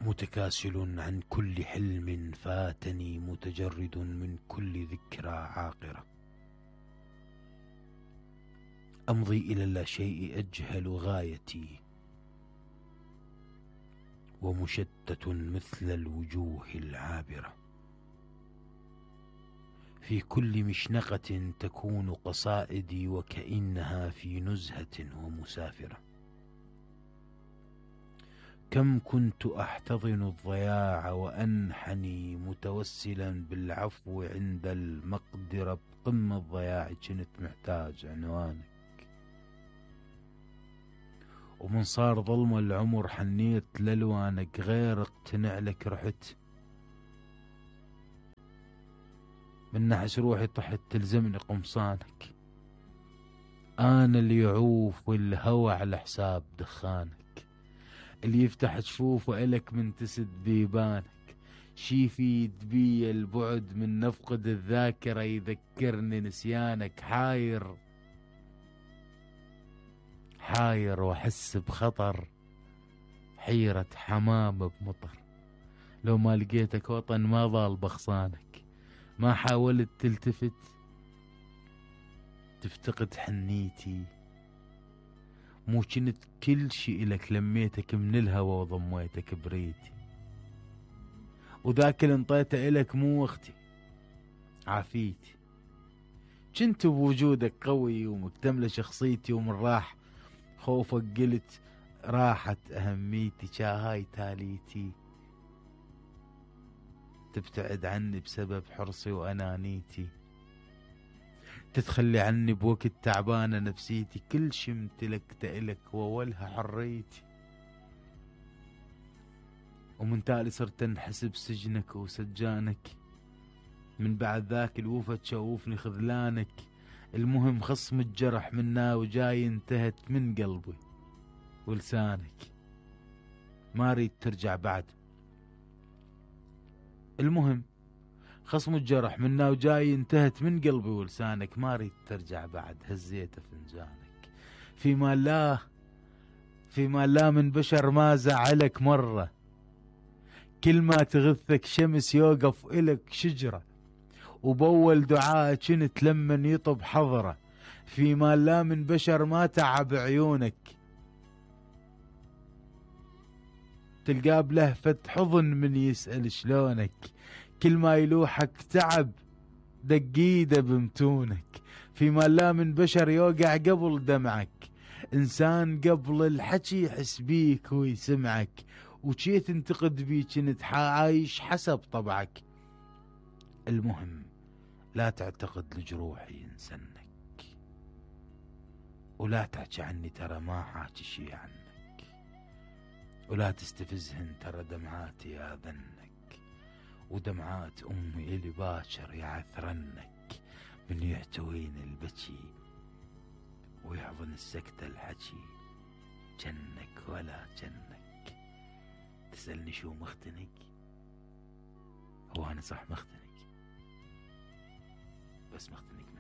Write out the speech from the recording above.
متكاسل عن كل حلم فاتني، متجرد من كل ذكرى عاقرة. أمضي إلى اللاشيء أجهل غايتي، ومشتت مثل الوجوه العابرة. في كل مشنقة تكون قصائدي، وكأنها في نزهة ومسافرة. كم كنت أحتضن الضياع وأنحني، متوسلا بالعفو عند المقدرة. بقمة الضياع كنت محتاج عنوانك، ومن صار ظلم العمر حنيت للوانك. غير اقتنع لك رحت، من نحس روحي طحت تلزمني قمصانك. أنا اللي يعوف والهوى على حساب دخانك، اللي يفتح جفوفه إلك من تسد بيبانك. شي في بي البعد من نفقد الذاكرة، يذكرني نسيانك. حاير وأحس بخطر، حيرة حمام بمطر. لو ما لقيتك وطن ما ضال بغصانك، ما حاولت تلتفت تفتقد حنيتي. مو كنت كل شي إلك، لميتك من الهوى وضميتك بريتي. وذاك اللي انطيته إلك مو اختي عافيتي. كنت بوجودك قوي ومكتملة شخصيتي، ومن راح خوفك قلت راحت أهميتي. شاهاي تاليتي تبتعد عني بسبب حرصي وأنانيتي، تتخلي عني بوقت تعبانة نفسيتي. كل شي امتلكته إلك وولها حريتي، ومن تالي صرت انحسب سجنك وسجانك. من بعد ذاك الوفا تشوفني خذلانك. المهم خصم الجرح منا وجاي انتهت من قلبي ولسانك. ما ريد ترجع بعد. المهم خصم الجرح منا وجاي انتهت من قلبي ولسانك. ما ريد ترجع بعد، هزيت فنجانك. فيما لا من بشر ما زعلك مرة، كل ما تغثك شمس يوقف إلك شجرة. وبول دعاء كنت لمن يطب حضره. فيما لا من بشر ما تعب عيونك، تلقاه بلهفة حضن من يسأل شلونك. كل ما يلوحك تعب دقيدة بمتونك. فيما لا من بشر يوقع قبل دمعك، إنسان قبل الحكي يحس بيك ويسمعك. وشي تنتقد بيك كنت عايش حسب طبعك. المهم لا تعتقد لجروحي ينسنك، ولا تحكي عني ترى ما حاكي شي عنك. ولا تستفزهن ترى دمعاتي آذنك، ودمعات أمي إلي باكر يعثرنك. من يحتوين البكي ويحضن السكتة الحكي، جنك ولا جنك. تسألني شو مختنك؟ هو أنا صح مختنك، بس مختنك